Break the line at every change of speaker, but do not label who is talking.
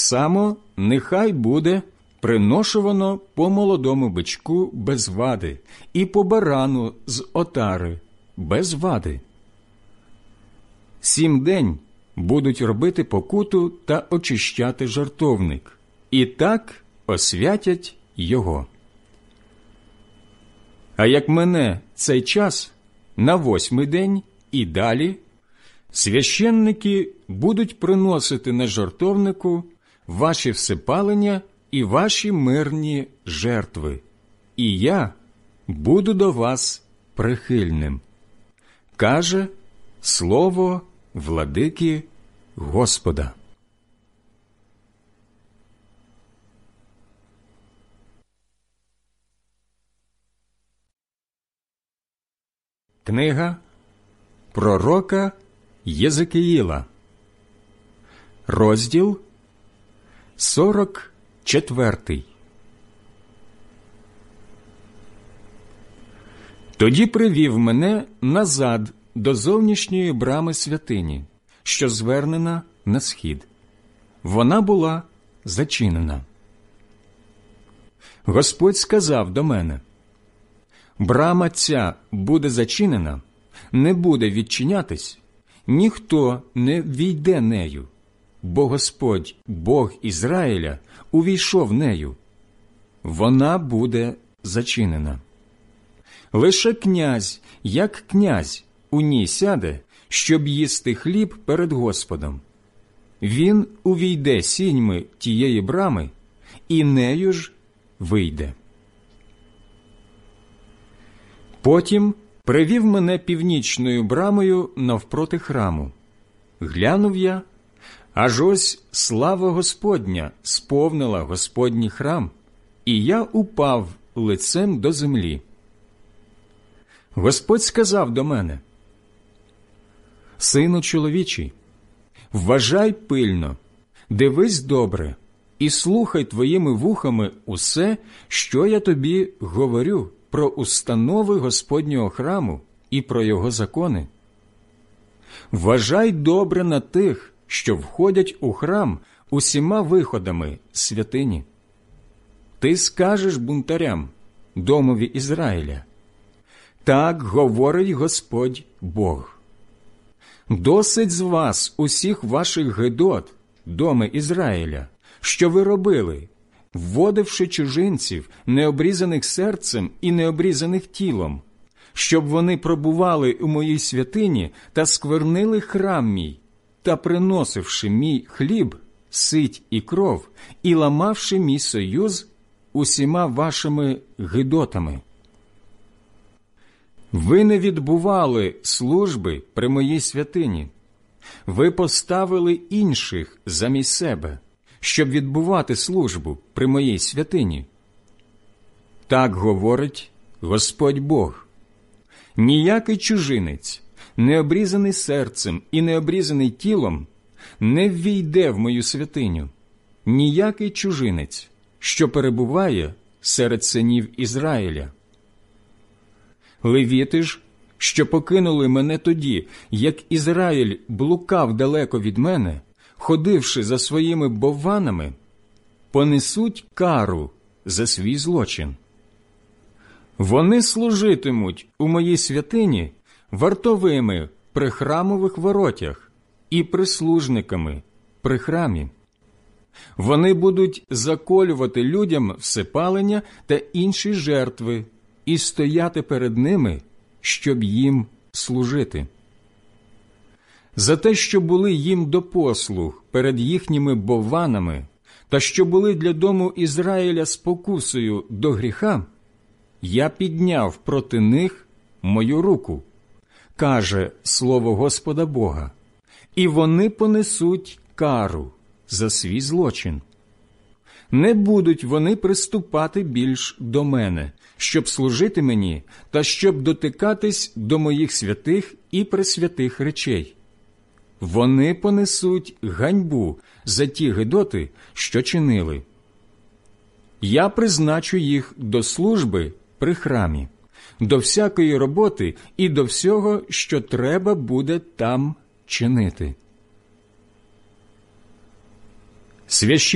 само нехай буде приношувано по молодому бичку без вади і по барану з отари без вади. 7 день будуть робити покуту та очищати жертовник, і так освятять його. А як мине цей час, на 8-й день і далі, священники будуть приносити на жертовнику ваші всепалення і ваші мирні жертви, і я буду до вас прихильним, каже слово владики Господа. Книга пророка Єзекіїла, розділ 44. Тоді привів мене назад до зовнішньої брами святині, що звернена на схід. Вона була зачинена. Господь сказав до мене: брама ця буде зачинена, не буде відчинятись, ніхто не війде нею, бо Господь, Бог Ізраїля, увійшов нею. Вона буде зачинена. Лише князь, як князь, у ній сяде, щоб їсти хліб перед Господом. Він увійде сіньми тієї брами, і нею ж вийде. Потім привів мене північною брамою навпроти храму. Глянув я, аж ось слава Господня сповнила Господній храм, і я упав лицем до землі. Господь сказав до мене: сину чоловічий, вважай пильно, дивись добре і слухай твоїми вухами усе, що я тобі говорю про установи Господнього храму і про його закони. Вважай добре на тих, що входять у храм усіма виходами святині. Ти скажеш бунтарям, домові Ізраїля: так говорить Господь Бог. Досить з вас усіх ваших гидот, доми Ізраїля, що ви робили, вводивши чужинців, необрізаних серцем і необрізаних тілом, щоб вони пробували у моїй святині та сквернили храм мій, та приносивши мій хліб, сить і кров, і ламавши мій союз усіма вашими гидотами. Ви не відбували служби при моїй святині. Ви поставили інших замість себе, щоб відбувати службу при моїй святині. Так говорить Господь Бог. Ніякий чужинець, необрізаний серцем і необрізаний тілом, не ввійде в мою святиню. Ніякий чужинець, що перебуває серед синів Ізраїля. Левіти ж, що покинули мене тоді, як Ізраїль блукав далеко від мене, ходивши за своїми бовванами, понесуть кару за свій злочин. Вони служитимуть у моїй святині вартовими при храмових воротях і прислужниками при храмі. Вони будуть заколювати людям всепалення та інші жертви і стояти перед ними, щоб їм служити. За те, що були їм до послуг перед їхніми бовванами, та що були для дому Ізраїля спокусою до гріха, я підняв проти них мою руку, каже слово Господа Бога, і вони понесуть кару за свій злочин. Не будуть вони приступати більш до мене, щоб служити мені та щоб дотикатись до моїх святих і пресвятих речей. Вони понесуть ганьбу за ті гидоти, що чинили. Я призначу їх до служби при храмі, до всякої роботи і до всього, що треба буде там чинити.